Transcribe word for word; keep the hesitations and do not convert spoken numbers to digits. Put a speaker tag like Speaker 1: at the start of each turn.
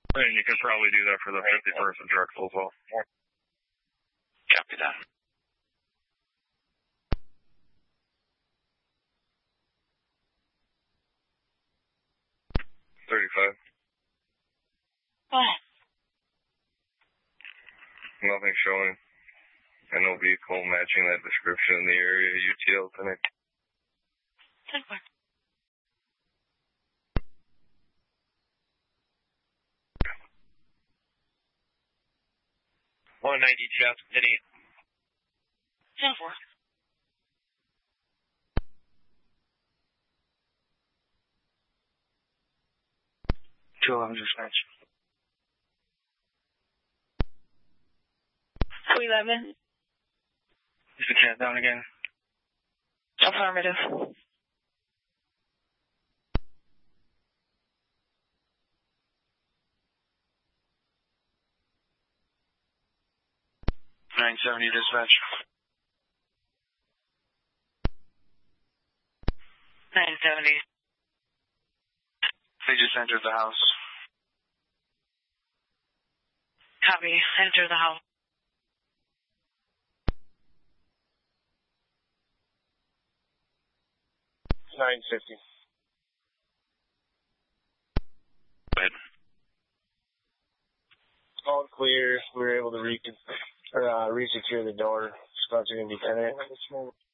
Speaker 1: And you can probably do that for the fifty-first and Drexel as well.
Speaker 2: Copy that.
Speaker 1: thirty-five.
Speaker 3: Oh.
Speaker 1: Nothing showing. And no vehicle matching that description in the area. U T L connect.
Speaker 3: ten four.
Speaker 2: one ninety Jeff City.
Speaker 3: ten four.
Speaker 2: two eleven dispatch.
Speaker 3: two eleven.
Speaker 2: Is the cat down again?
Speaker 3: Affirmative.
Speaker 2: nine seventy dispatch.
Speaker 3: nine seventy.
Speaker 2: They just entered the house.
Speaker 3: Copy. Enter the house.
Speaker 1: nine fifty.
Speaker 2: Good.
Speaker 1: All clear. We were able to recon or uh, resecure the door. Spots are going to be tenant.